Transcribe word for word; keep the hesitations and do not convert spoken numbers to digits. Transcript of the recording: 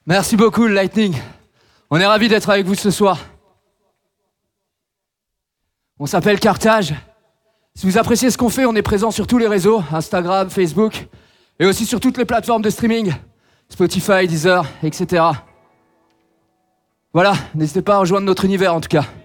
Merci beaucoup, le Lightning. On est ravis d'être avec vous ce soir. On s'appelle Carthage. Si vous appréciez ce qu'on fait, on est présent sur tous les réseaux, Instagram, Facebook, et aussi sur toutes les plateformes de streaming, Spotify, Deezer, et cetera. Voilà, n'hésitez pas à rejoindre notre univers en tout cas.